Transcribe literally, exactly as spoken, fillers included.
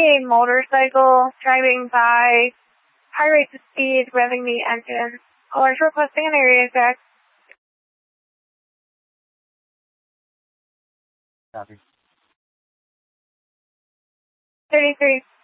a motorcycle driving by, high rates of speed, revving the engine. Callers requesting an area check. Copy. thirty-three.